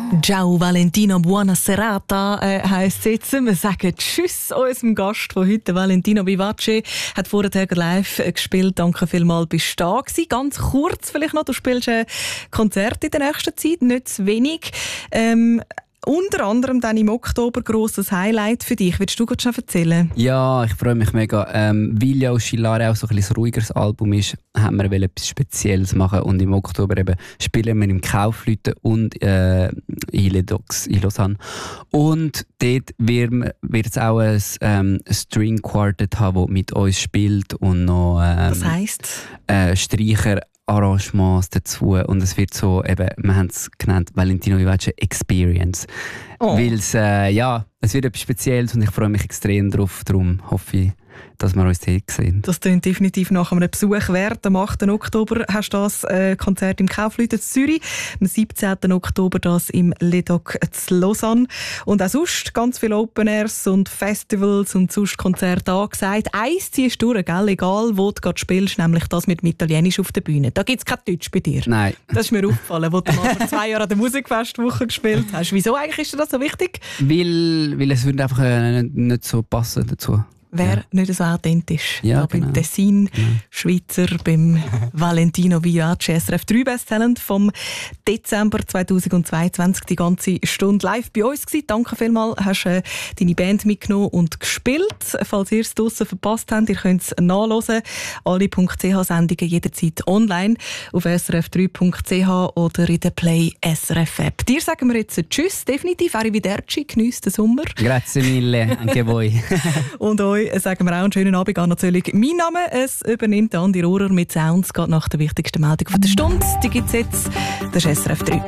Ciao Valentino, buona serata heisst es jetzt. Wir sagen Tschüss unserem Gast von heute, Valentino Vivace. Hat vorher live gespielt. Danke vielmals, bist du da gewesen. Ganz kurz vielleicht noch, du spielst ein Konzert in der nächsten Zeit, nicht zu wenig. Unter anderem dann im Oktober grosses Highlight für dich. Willst du gerade schon erzählen? Ja, ich freue mich mega. Weil ja Oscillare auch so ein bisschen ein ruhigeres Album ist, haben wir etwas Spezielles machen. Und im Oktober eben spielen wir im Kaufleuten und in Ledox in Lausanne. Und dort wird es auch ein String Quartet haben, das mit uns spielt. Und noch das heisst? Streicher Arrangements dazu, und es wird so, eben, wir haben es genannt, Valentino Vivace Experience. Oh. Weil es wird etwas Spezielles und ich freue mich extrem drauf, darum hoffe ich, dass wir uns dort sehen. Das klingt definitiv nach einem Besuch wert. Am 8. Oktober hast du das Konzert im Kaufleuten in Zürich, am 17. Oktober das im Ledoc in Lausanne. Und auch sonst ganz viele Open Airs und Festivals und sonst Konzerte angesagt. Eins ziehst du durch, gell? Egal wo du gerade spielst, nämlich das mit dem Italienisch auf der Bühne. Da gibt es kein Deutsch bei dir. Nein. Das ist mir aufgefallen, wo du mal vor 2 Jahren an der Musikfestwoche gespielt hast. Wieso eigentlich ist dir das so wichtig? Weil es würde einfach nicht so passen dazu. Wäre nicht so authentisch. Ja, beim genau. Tessin, Schweizer, beim Valentino Vivace, SRF 3 Besttalent vom Dezember 2022, die ganze Stunde live bei uns gewesen. Danke vielmals, hast deine Band mitgenommen und gespielt. Falls ihr es draussen verpasst habt, ihr könnt es nachhören. Alle.ch-Sendungen jederzeit online auf srf3.ch oder in der Play SRF App. Dir sagen wir jetzt Tschüss, definitiv. Arrivederci, geniesst den Sommer. Grazie mille, anche voi. Und euch sagen wir auch einen schönen Abend, Anna Zöllig. Mein Name, es übernimmt Andi Rohrer mit Sounds, geht nach der wichtigsten Meldung der Stunde. Die gibt es jetzt, das ist SRF 3.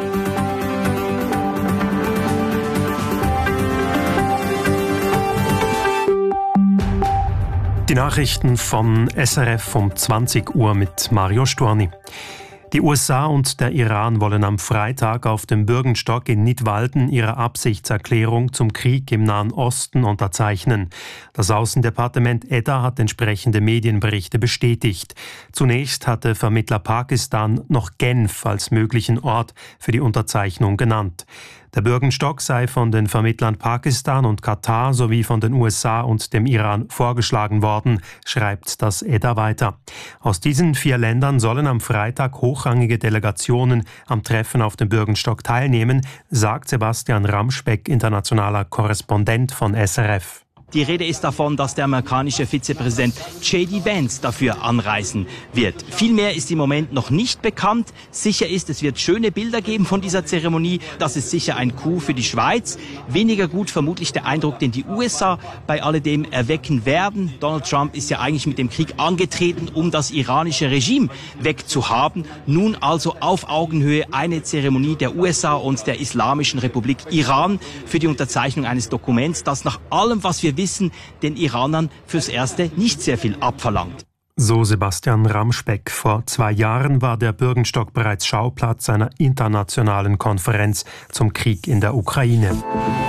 Die Nachrichten von SRF um 20 Uhr mit Mario Storni. Die USA und der Iran wollen am Freitag auf dem Bürgenstock in Nidwalden ihre Absichtserklärung zum Krieg im Nahen Osten unterzeichnen. Das Außendepartement EDA hat entsprechende Medienberichte bestätigt. Zunächst hatte Vermittler Pakistan noch Genf als möglichen Ort für die Unterzeichnung genannt. Der Bürgenstock sei von den Vermittlern Pakistan und Katar sowie von den USA und dem Iran vorgeschlagen worden, schreibt das EDA weiter. Aus diesen 4 Ländern sollen am Freitag hochrangige Delegationen am Treffen auf dem Bürgenstock teilnehmen, sagt Sebastian Ramspeck, internationaler Korrespondent von SRF. Die Rede ist davon, dass der amerikanische Vizepräsident J.D. Vance dafür anreisen wird. Viel mehr ist im Moment noch nicht bekannt. Sicher ist, es wird schöne Bilder geben von dieser Zeremonie. Das ist sicher ein Coup für die Schweiz. Weniger gut vermutlich der Eindruck, den die USA bei alledem erwecken werden. Donald Trump ist ja eigentlich mit dem Krieg angetreten, um das iranische Regime wegzuhaben. Nun also auf Augenhöhe eine Zeremonie der USA und der Islamischen Republik Iran für die Unterzeichnung eines Dokuments, das nach allem, was wir wissen, den Iranern fürs Erste nicht sehr viel abverlangt. So Sebastian Ramspeck. Vor 2 Jahren war der Bürgenstock bereits Schauplatz einer internationalen Konferenz zum Krieg in der Ukraine.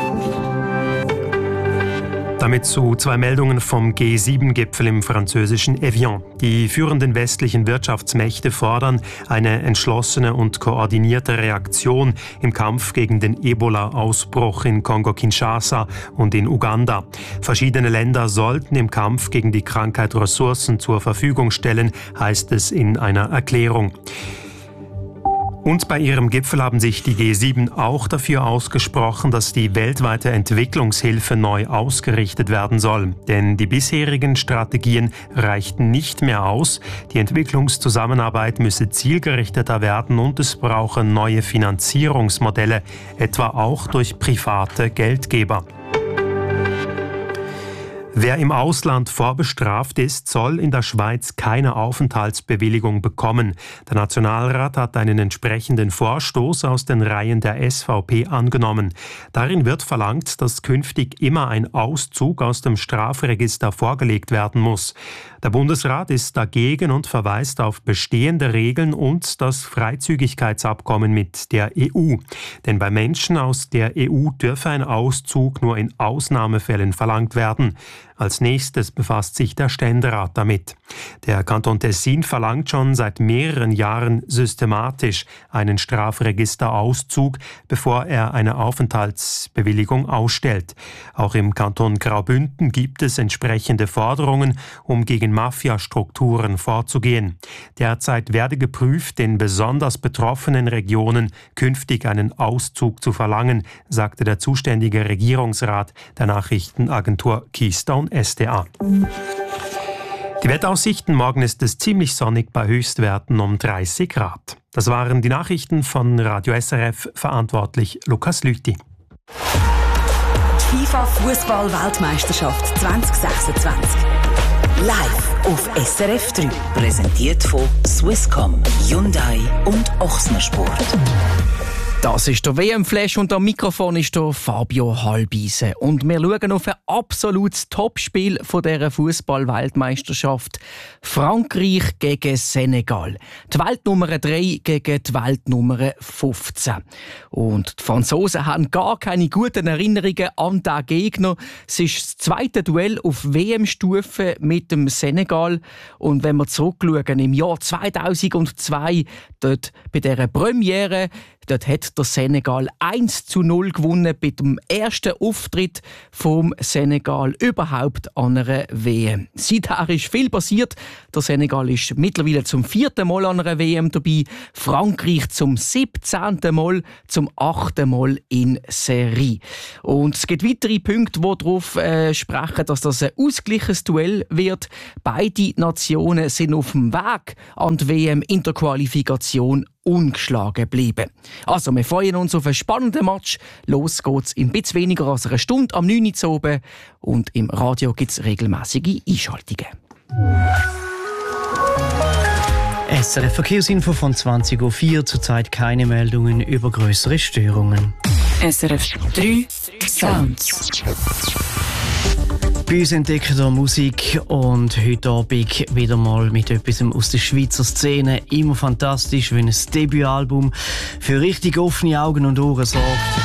Damit zu 2 Meldungen vom G7-Gipfel im französischen Evian. Die führenden westlichen Wirtschaftsmächte fordern eine entschlossene und koordinierte Reaktion im Kampf gegen den Ebola-Ausbruch in Kongo-Kinshasa und in Uganda. Verschiedene Länder sollten im Kampf gegen die Krankheit Ressourcen zur Verfügung stellen, heißt es in einer Erklärung. Und bei ihrem Gipfel haben sich die G7 auch dafür ausgesprochen, dass die weltweite Entwicklungshilfe neu ausgerichtet werden soll. Denn die bisherigen Strategien reichten nicht mehr aus. Die Entwicklungszusammenarbeit müsse zielgerichteter werden und es brauche neue Finanzierungsmodelle, etwa auch durch private Geldgeber. Wer im Ausland vorbestraft ist, soll in der Schweiz keine Aufenthaltsbewilligung bekommen. Der Nationalrat hat einen entsprechenden Vorstoß aus den Reihen der SVP angenommen. Darin wird verlangt, dass künftig immer ein Auszug aus dem Strafregister vorgelegt werden muss. Der Bundesrat ist dagegen und verweist auf bestehende Regeln und das Freizügigkeitsabkommen mit der EU. Denn bei Menschen aus der EU dürfe ein Auszug nur in Ausnahmefällen verlangt werden. Als nächstes befasst sich der Ständerat damit. Der Kanton Tessin verlangt schon seit mehreren Jahren systematisch einen Strafregisterauszug, bevor er eine Aufenthaltsbewilligung ausstellt. Auch im Kanton Graubünden gibt es entsprechende Forderungen, um gegen Mafiastrukturen vorzugehen. Derzeit werde geprüft, in besonders betroffenen Regionen künftig einen Auszug zu verlangen, sagte der zuständige Regierungsrat der Nachrichtenagentur Keystone SDA. Die Wetteraussichten: Morgen ist es ziemlich sonnig bei Höchstwerten um 30 Grad. Das waren die Nachrichten von Radio SRF, verantwortlich Lukas Lüthi. FIFA Fußball-Weltmeisterschaft 2026. Live auf SRF 3. Präsentiert von Swisscom, Hyundai und Ochsner Sport. Das ist der WM-Flash und am Mikrofon ist der Fabio Halbise. Und wir schauen auf ein absolutes Topspiel von dieser Fußball-Weltmeisterschaft. Frankreich gegen Senegal. Die Weltnummer 3 gegen die Weltnummer 15. Und die Franzosen haben gar keine guten Erinnerungen an diesen Gegner. Es ist das zweite Duell auf WM-Stufe mit dem Senegal. Und wenn wir zurückschauen, im Jahr 2002, dort bei dieser Premiere, dort hat der Senegal 1:0 gewonnen bei dem ersten Auftritt vom Senegal überhaupt an einer WM. Seither ist viel passiert. Der Senegal ist mittlerweile zum 4. Mal an einer WM dabei. Frankreich zum 17. Mal, zum 8. Mal in Serie. Und es gibt weitere Punkte, die darauf sprechen, dass das ein ausgleiches Duell wird. Beide Nationen sind auf dem Weg an die WM in der Qualifikation ungeschlagen bleiben. Also, wir freuen uns auf einen spannenden Match. Los geht's in ein bisschen weniger als einer Stunde am 9 Uhr oben. Und im Radio gibt es regelmäßige Einschaltungen. SRF Verkehrsinfo von 20.04 Uhr. Zurzeit keine Meldungen über größere Störungen. SRF 3 Sounds. Bei uns entdecken wir Musik und heute Abend wieder mal mit etwas aus der Schweizer Szene. Immer fantastisch, wenn ein Debütalbum für richtig offene Augen und Ohren sorgt.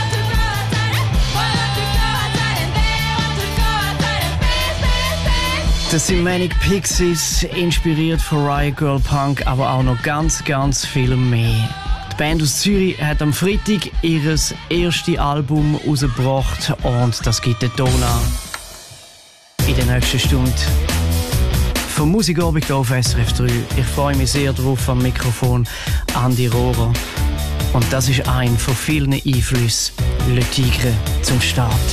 Das sind Manic Pixies, inspiriert von Riot Girl Punk, aber auch noch ganz, ganz viel mehr. Die Band aus Zürich hat am Freitag ihr erstes Album rausgebracht und das gibt den Ton an. In der nächsten Stunde vom Musikabend auf SRF 3. Ich freue mich sehr drauf am Mikrofon Andi Rohrer. Und das ist ein von vielen Einflüssen Le Tigre zum Start.